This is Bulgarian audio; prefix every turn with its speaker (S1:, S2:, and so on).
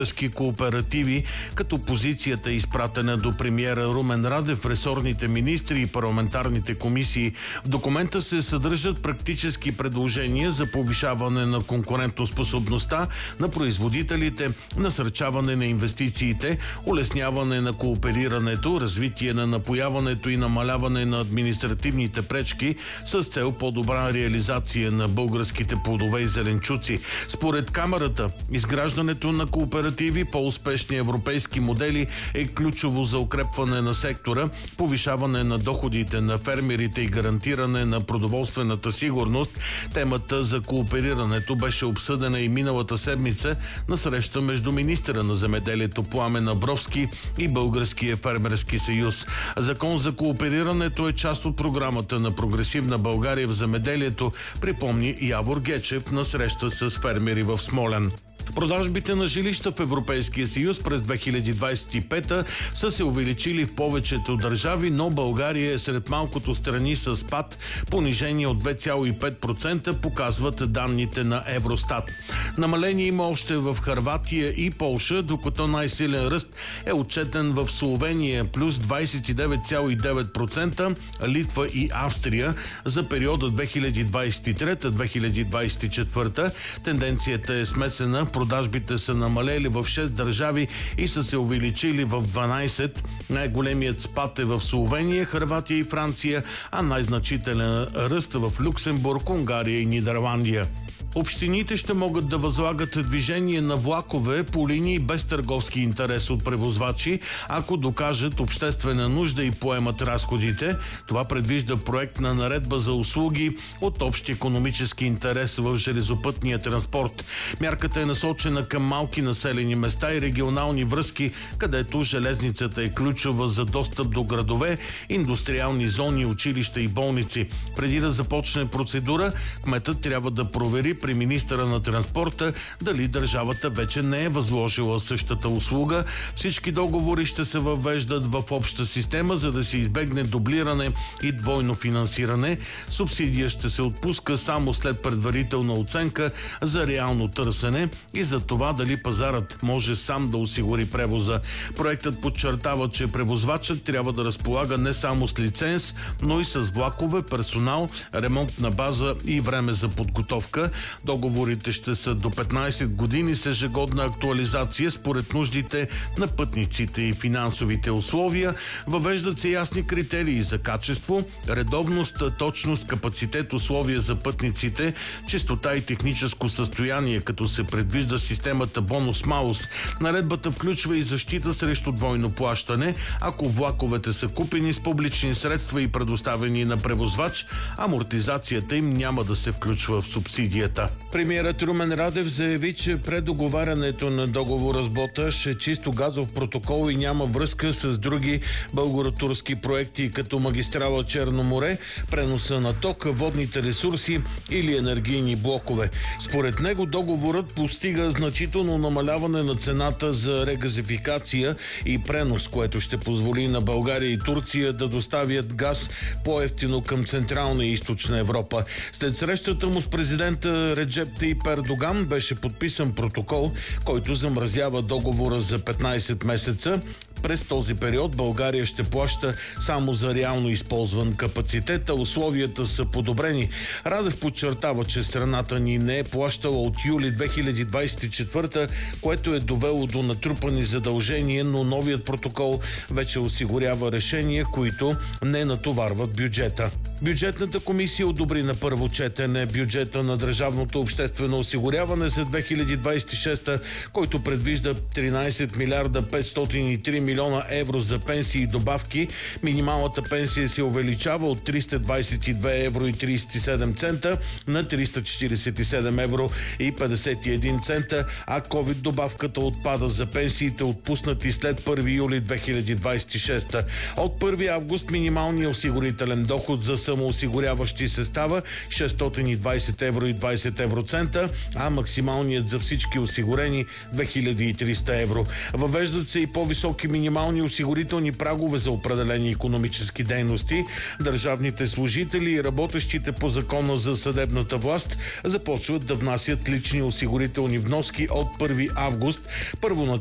S1: кооперативи, като позицията е изпратена до премиера Румен Радев, ресорните министри и парламентарните комисии. В документа се съдържат практически предложения за повишаване на конкурентоспособността на производителите, насърчаване на инвестициите, улесняване на кооперирането, развитие на напояването и намаляване на административните пречки с цел по-добра реализация на българските плодове и зеленчуци. Според Камарата, изграждането на кооперативи, по-успешни европейски модели е ключово за укрепване на сектора, повишаване на доходите на фермерите и гарантиране на продоволствената сигурност. Темата за кооперирането беше обсъдена и миналата седмица на среща между министъра на земеделието Пламен Абровски и Българския фермерски съюз. Закон за кооперирането е част от програмата на Прогресивна България в земеделието, припомни Явор Гечев на среща с фермери в Смолян. Продажбите на жилища в Европейския съюз през 2025 са се увеличили в повечето държави, но България е сред малкото страни с спад, понижение от 2,5%, показват данните на Евростат. Намаление има още в Хърватия и Полша, докато най-силен ръст е отчетен в Словения плюс 29,9%, Литва и Австрия за периода 2023-2024. Тенденцията е смесена. Продажбите са намалели в 6 държави и са се увеличили в 12. Най-големият спад е в Словения, Хърватия и Франция, а най-значителен ръст в Люксембург, Унгария и Нидерландия. Общините ще могат да възлагат движение на влакове по линии без търговски интерес от превозвачи, ако докажат обществена нужда и поемат разходите. Това предвижда проект на наредба за услуги от общ икономически интерес в железопътния транспорт. Мярката е насочена към малки населени места и регионални връзки, където железницата е ключова за достъп до градове, индустриални зони, училища и болници. Преди да започне процедура, кметът трябва да провери при министъра на транспорта дали държавата вече не е възложила същата услуга. Всички договори ще се въвеждат в обща система, за да се избегне дублиране и двойно финансиране. Субсидия ще се отпуска само след предварителна оценка за реално търсене и за това дали пазарът може сам да осигури превоза. Проектът подчертава, че превозвачът трябва да разполага не само с лиценз, но и с влакове, персонал, ремонтна база и време за подготовка. Договорите ще са до 15 години с ежегодна актуализация според нуждите на пътниците и финансовите условия. Въвеждат се ясни критерии за качество, редовност, точност, капацитет, условия за пътниците, чистота и техническо състояние, като се предвижда системата бонус-малус. Наредбата включва и защита срещу двойно плащане, ако влаковете са купени с публични средства и предоставени на превозвач, амортизацията им няма да се включва в субсидията. Премиерът Румен Радев заяви, че предоговарянето на договора с Боташ е чисто газов протокол и няма връзка с други българо-турски проекти, като магистрала Черно море, преноса на ток, водните ресурси или енергийни блокове. Според него договорът постига значително намаляване на цената за регазификация и пренос, което ще позволи на България и Турция да доставят газ по-евтино към Централна и Източна Европа. След срещата му с президента Реджеп Таип Ердоган беше подписан протокол, който замразява договора за 15 месеца. През този период България ще плаща само за реално използван капацитет, а условията са подобрени. Радев подчертава, че страната ни не е плащала от юли 2024, което е довело до натрупани задължения, но новият протокол вече осигурява решения, които не натоварват бюджета. Бюджетната комисия одобри на първо четене бюджета на Държавното обществено осигуряване за 2026, който предвижда 13 милиарда 503 милиона евро за пенсии и добавки. Минималната пенсия се увеличава от 322 евро и 37 цента на 347 евро и 51 цента, а COVID добавката отпада за пенсиите, отпуснати след 1 юли 2026. От 1 август минималният осигурителен доход за самоосигуряващи се става 620 евро и 20 евроцента, а максималният за всички осигурени 2300 евро. Въвеждат се и по-високи минимални минимални осигурителни прагове за определени икономически дейности. Държавните служители и работещите по закона за съдебната власт започват да внасят лични осигурителни вноски от 1 август. Първоначално